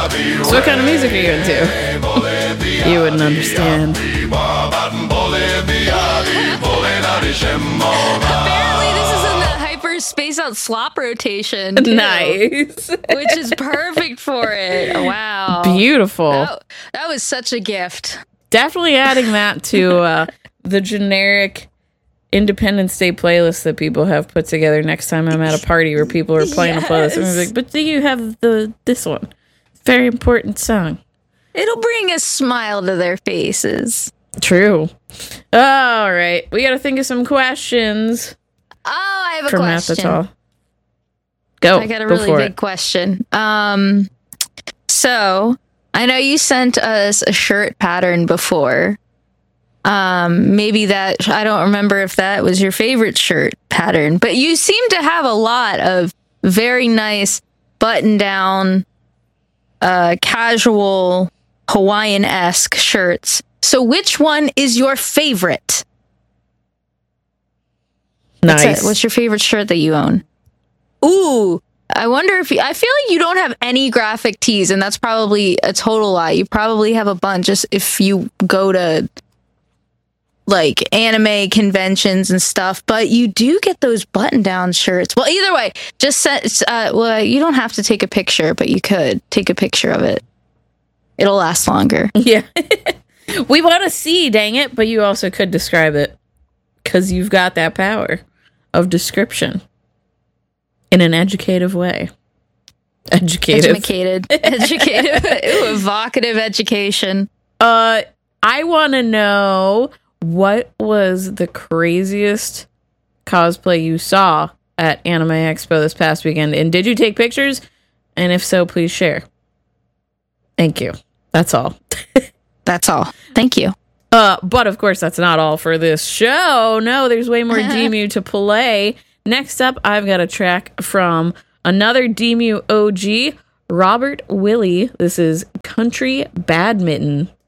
So what kind of music are you into? You wouldn't understand. Apparently, this is in the Hyper Space Out slop rotation. Too, Nice. which is perfect for it. Wow. Beautiful. That was such a gift. Definitely adding that to the generic Independence Day playlist that people have put together next time I'm at a party where people are playing a playlist. And I'm like, but do you have this one? Very important song. It'll bring a smile to their faces. True. All right. We got to think of some questions. Oh, I have a for question. Matt, that's all. Go. I got a really big question. So I know you sent us a shirt pattern before. Maybe that, I don't remember if that was your favorite shirt pattern, but you seem to have a lot of very nice button down, casual Hawaiian-esque shirts. So which one is your favorite? Nice. What's your favorite shirt that you own? Ooh, I wonder if I feel like you don't have any graphic tees, and that's probably a total lie. You probably have a bunch just if you go to like anime conventions and stuff, but you do get those button-down shirts. Well, either way, just well, you don't have to take a picture, but you could take a picture of it. It'll last longer. Yeah. We want to see, dang it, but you also could describe it because you've got that power of description in an educative way. Educative. Educative. Ooh, evocative education. I want to know, what was the craziest cosplay you saw at Anime Expo this past weekend? And did you take pictures? And if so, please share. Thank you. That's all. That's all. Thank you. But of course, that's not all for this show. No, there's way more DMU to play. Next up, I've got a track from another DMU OG, Robert Willie. This is Country Badminton.